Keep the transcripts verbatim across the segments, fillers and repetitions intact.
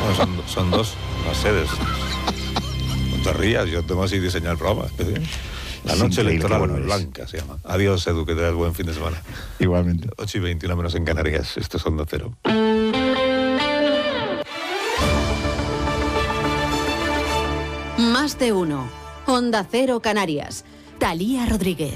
No, son, son dos las sedes. No te rías, yo tengo así diseñado el programa. La noche electoral bueno blanca se llama. Adiós, Edu, que te das buen fin de semana. Igualmente. ocho y veintiuno menos en Canarias. Esto es Onda Cero. Más de uno. Onda Cero Canarias. Thalía Rodríguez.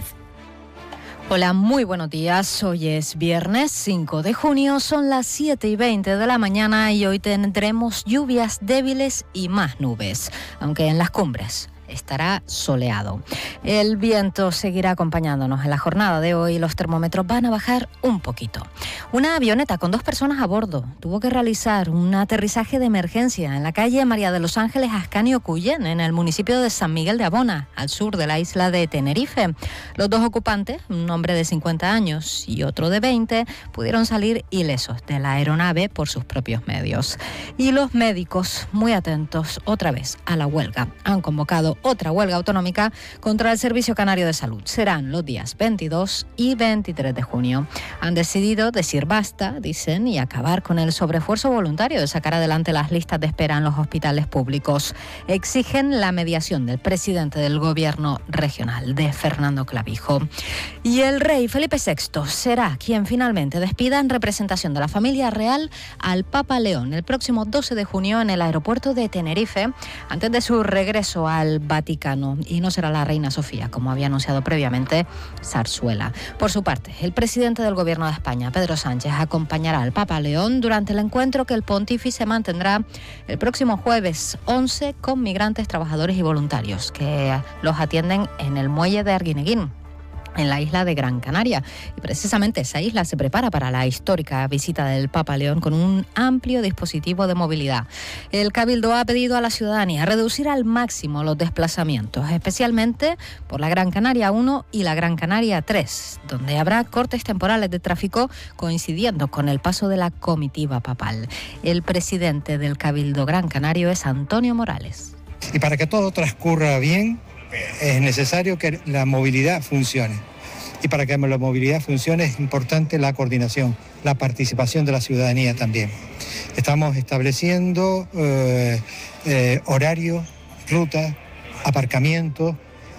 Hola, muy buenos días. Hoy es viernes cinco de junio, son las siete y veinte de la mañana y hoy tendremos lluvias débiles y más nubes, aunque en las cumbres estará soleado. El viento seguirá acompañándonos en la jornada de hoy y los termómetros van a bajar un poquito. Una avioneta con dos personas a bordo tuvo que realizar un aterrizaje de emergencia en la calle María de los Ángeles Ascanio Cuyén, en el municipio de San Miguel de Abona, al sur de la isla de Tenerife. Los dos ocupantes, un hombre de cincuenta años y otro de veinte, pudieron salir ilesos de la aeronave por sus propios medios. Y los médicos, muy atentos otra vez a la huelga, han convocado otra huelga autonómica contra el Servicio Canario de Salud. Serán los días veintidós y veintitrés de junio. Han decidido decir basta, dicen, y acabar con el sobreesfuerzo voluntario de sacar adelante las listas de espera en los hospitales públicos. Exigen la mediación del presidente del Gobierno regional, de Fernando Clavijo. Y el rey Felipe sexto será quien finalmente despida en representación de la familia real al Papa León el próximo doce de junio en el aeropuerto de Tenerife, antes de su regreso al Vaticano, y no será la reina Sofía, como había anunciado previamente Zarzuela. Por su parte, el presidente del Gobierno de España, Pedro Sánchez, acompañará al Papa León durante el encuentro que el pontífice mantendrá el próximo jueves once con migrantes, trabajadores y voluntarios que los atienden en el muelle de Arguineguín, en la isla de Gran Canaria. Y precisamente esa isla se prepara para la histórica visita del Papa León con un amplio dispositivo de movilidad. El Cabildo ha pedido a la ciudadanía reducir al máximo los desplazamientos, especialmente por la Gran Canaria uno y la Gran Canaria tres, donde habrá cortes temporales de tráfico coincidiendo con el paso de la comitiva papal. El presidente del Cabildo Gran Canario es Antonio Morales. Y para que todo transcurra bien, es necesario que la movilidad funcione. Y para que la movilidad funcione es importante la coordinación, la participación de la ciudadanía también. Estamos estableciendo eh, eh, horarios, rutas, aparcamientos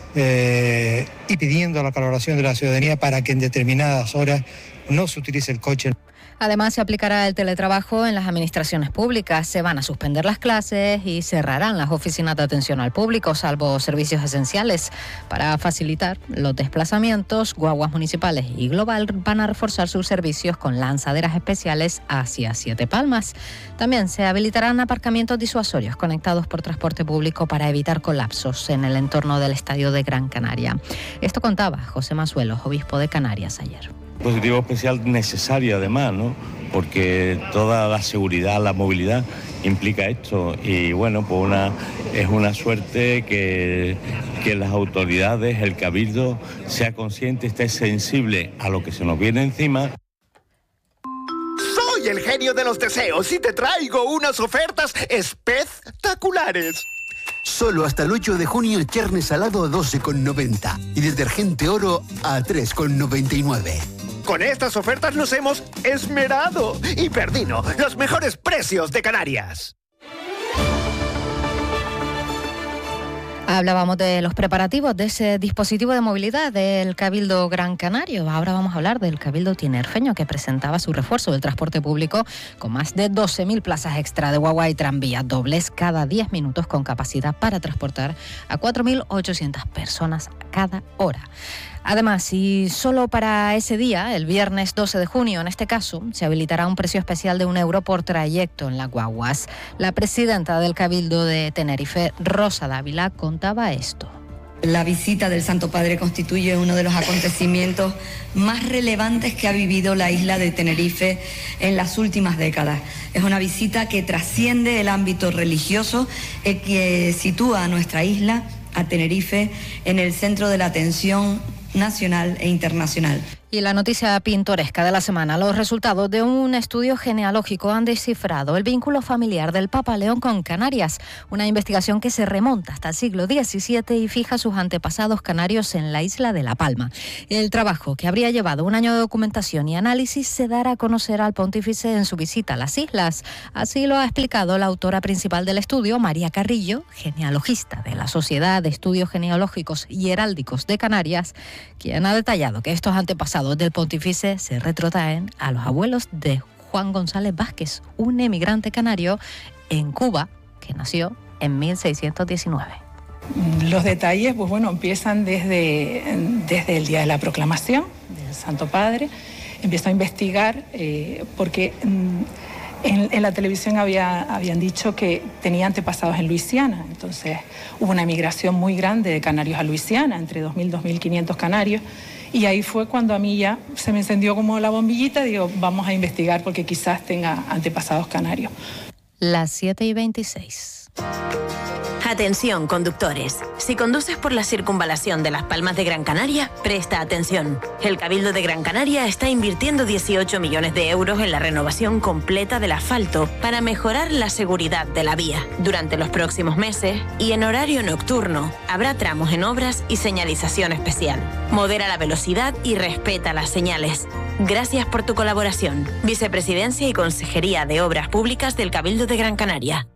eh, y pidiendo la colaboración de la ciudadanía para que en determinadas horas no se utilice el coche. Además, se aplicará el teletrabajo en las administraciones públicas, se van a suspender las clases y cerrarán las oficinas de atención al público, salvo servicios esenciales. Para facilitar los desplazamientos, guaguas municipales y Global van a reforzar sus servicios con lanzaderas especiales hacia Siete Palmas. También se habilitarán aparcamientos disuasorios conectados por transporte público para evitar colapsos en el entorno del estadio de Gran Canaria. Esto contaba José Masuelos, obispo de Canarias, ayer. Dispositivo especial necesario además, ¿no? Porque toda la seguridad, la movilidad implica esto y bueno, pues una, es una suerte que, que las autoridades, el Cabildo, sea consciente, esté sensible a lo que se nos viene encima. Soy el genio de los deseos y te traigo unas ofertas espectaculares. Solo hasta el ocho de junio el Cherne salado a doce con noventa y detergente oro a tres con noventa y nueve. Con estas ofertas nos hemos esmerado. Hiperdino, los mejores precios de Canarias. Hablábamos de los preparativos de ese dispositivo de movilidad del Cabildo Gran Canario. Ahora vamos a hablar del Cabildo tinerfeño, que presentaba su refuerzo del transporte público con más de doce mil plazas extra de guagua y tranvía dobles cada diez minutos, con capacidad para transportar a cuatro mil ochocientas personas cada hora. Además, y solo para ese día, el viernes doce de junio, en este caso, se habilitará un precio especial de un euro por trayecto en las guaguas. La presidenta del Cabildo de Tenerife, Rosa Dávila, contaba esto. La visita del Santo Padre constituye uno de los acontecimientos más relevantes que ha vivido la isla de Tenerife en las últimas décadas. Es una visita que trasciende el ámbito religioso y que sitúa a nuestra isla, a Tenerife, en el centro de la atención nacional e internacional. Y la noticia pintoresca de la semana. Los resultados de un estudio genealógico han descifrado el vínculo familiar del Papa León con Canarias. Una investigación que se remonta hasta el siglo diecisiete y fija sus antepasados canarios en la isla de La Palma. El trabajo, que habría llevado un año de documentación y análisis, se dará a conocer al pontífice en su visita a las islas. Así lo ha explicado la autora principal del estudio, María Carrillo, genealogista de la Sociedad de Estudios Genealógicos y Heráldicos de Canarias, quien ha detallado que estos antepasados del pontífice se retrotraen a los abuelos de Juan González Vázquez, un emigrante canario en Cuba que nació en mil seiscientos diecinueve. Los detalles, pues bueno, empiezan desde, desde el día de la proclamación del Santo Padre. Empiezo a investigar eh, porque en, en la televisión había, habían dicho que tenía antepasados en Luisiana. Entonces hubo una emigración muy grande de canarios a Luisiana, entre dos mil y dos mil quinientos canarios. Y ahí fue cuando a mí ya se me encendió como la bombillita. Digo, vamos a investigar porque quizás tenga antepasados canarios. Las siete y veintiséis. Atención, conductores. Si conduces por la circunvalación de Las Palmas de Gran Canaria, presta atención. El Cabildo de Gran Canaria está invirtiendo dieciocho millones de euros en la renovación completa del asfalto para mejorar la seguridad de la vía. Durante los próximos meses y en horario nocturno, habrá tramos en obras y señalización especial. Modera la velocidad y respeta las señales. Gracias por tu colaboración. Vicepresidencia y Consejería de Obras Públicas del Cabildo de Gran Canaria.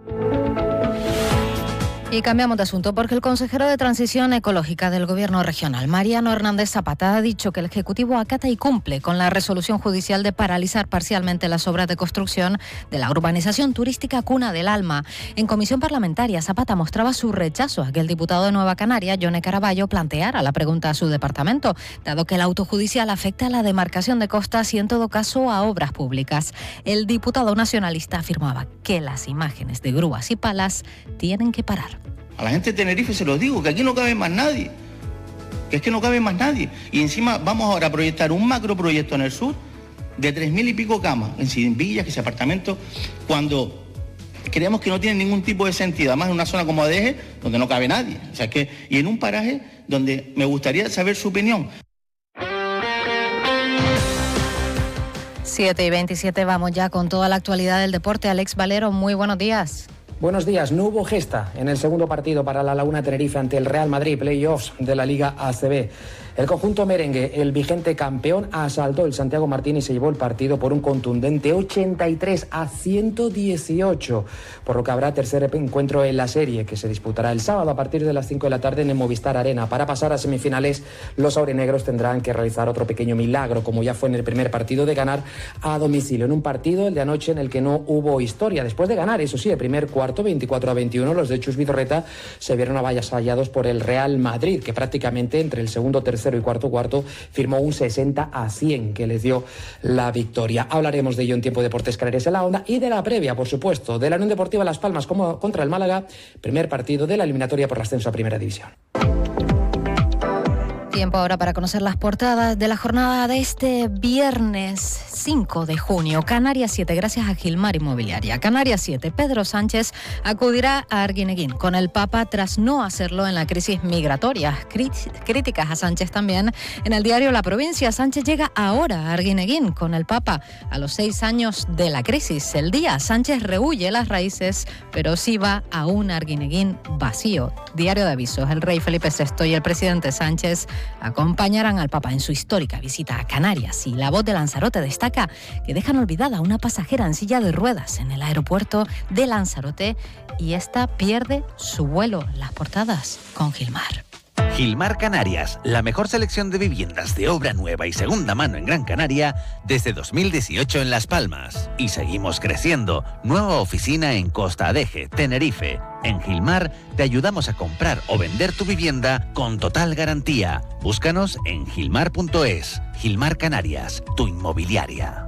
Y cambiamos de asunto porque el consejero de Transición Ecológica del Gobierno regional, Mariano Hernández Zapata, ha dicho que el Ejecutivo acata y cumple con la resolución judicial de paralizar parcialmente las obras de construcción de la urbanización turística Cuna del Alma. En comisión parlamentaria, Zapata mostraba su rechazo a que el diputado de Nueva Canaria, Yone Caraballo, planteara la pregunta a su departamento, dado que el auto judicial afecta a la demarcación de costas y, en todo caso, a obras públicas. El diputado nacionalista afirmaba que las imágenes de grúas y palas tienen que parar. A la gente de Tenerife se los digo, que aquí no cabe más nadie, que es que no cabe más nadie. Y encima vamos ahora a proyectar un macroproyecto en el sur de tres mil y pico camas, en villas, que ese apartamento, cuando creemos que no tiene ningún tipo de sentido, además en una zona como Adeje, donde no cabe nadie. O sea, que, y en un paraje donde me gustaría saber su opinión. siete y veintisiete, vamos ya con toda la actualidad del deporte. Alex Valero, muy buenos días. Buenos días. No hubo gesta en el segundo partido para la Laguna Tenerife ante el Real Madrid, playoffs de la Liga A C B. El conjunto merengue, el vigente campeón, asaltó el Santiago Martín y se llevó el partido por un contundente ochenta y tres a ciento dieciocho, por lo que habrá tercer encuentro en la serie, que se disputará el sábado a partir de las cinco de la tarde en el Movistar Arena. Para pasar a semifinales, los aurinegros tendrán que realizar otro pequeño milagro, como ya fue en el primer partido, de ganar a domicilio, en un partido, el de anoche, en el que no hubo historia. Después de ganar, eso sí, el primer cuarto, veinticuatro a veintiuno, los de Chus Vidorreta se vieron avasallados por el Real Madrid, que prácticamente entre el segundo, tercero y cuarto cuarto firmó un sesenta a cien, que les dio la victoria. Hablaremos de ello en Tiempo Deportes Canarias en la Onda, y de la previa, por supuesto, de la Unión Deportiva Las Palmas como contra el Málaga, primer partido de la eliminatoria por el ascenso a Primera División. Tiempo ahora para conocer las portadas de la jornada de este viernes cinco de junio. Canarias siete, gracias a Gilmar Inmobiliaria. Canarias siete, Pedro Sánchez acudirá a Arguineguín con el Papa tras no hacerlo en la crisis migratoria. Críticas a Sánchez también en el diario La Provincia. Sánchez llega ahora a Arguineguín con el Papa a los seis años de la crisis. El día, Sánchez rehuye las raíces, pero sí va a un Arguineguín vacío. Diario de Avisos. El rey Felipe sexto y el presidente Sánchez acompañarán al Papa en su histórica visita a Canarias, y La Voz de Lanzarote destaca que dejan olvidada a una pasajera en silla de ruedas en el aeropuerto de Lanzarote y esta pierde su vuelo. Las portadas con Gilmar. Gilmar Canarias, la mejor selección de viviendas de obra nueva y segunda mano en Gran Canaria desde dos mil dieciocho en Las Palmas. Y seguimos creciendo. Nueva oficina en Costa Adeje, Tenerife. En Gilmar te ayudamos a comprar o vender tu vivienda con total garantía. Búscanos en gilmar punto es. Gilmar Canarias, tu inmobiliaria.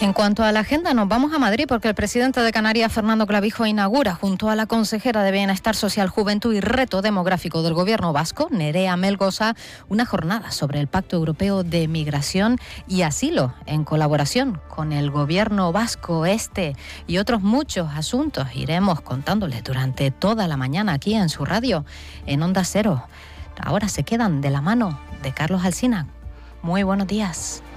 En cuanto a la agenda, nos vamos a Madrid porque el presidente de Canarias, Fernando Clavijo, inaugura junto a la consejera de Bienestar Social, Juventud y Reto Demográfico del Gobierno vasco, Nerea Melgosa, una jornada sobre el Pacto Europeo de Migración y Asilo, en colaboración con el Gobierno vasco. Este y otros muchos asuntos iremos contándoles durante toda la mañana aquí en su radio, en Onda Cero. Ahora se quedan de la mano de Carlos Alsina. Muy buenos días.